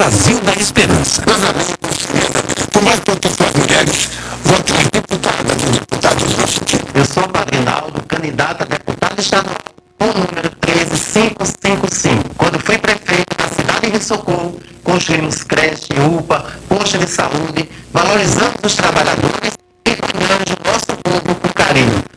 Brasil da Esperança. Meus amigos, por mais todas as mulheres, votos deputadas e deputados no sentido. Eu sou Marinaldo, candidato a deputado estadual, com o número 13555. Quando fui prefeito da cidade de Socorro, construímos creche, UPA, posto de saúde, valorizamos os trabalhadores e cuidamos do nosso povo com carinho.